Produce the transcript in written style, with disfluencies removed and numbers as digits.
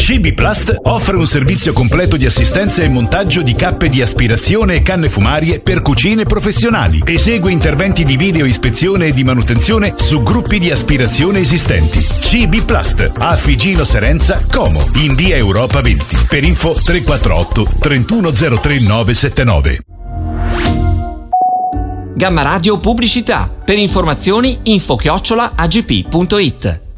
CB Plast offre un servizio completo di assistenza e montaggio di cappe di aspirazione e canne fumarie per cucine professionali. Esegue interventi di video ispezione e di manutenzione su gruppi di aspirazione esistenti. CB Plast a Figino Serenza, Como, in via Europa 20. Per info 348 3103 979. Gamma Radio Pubblicità. Per informazioni info@agp.it.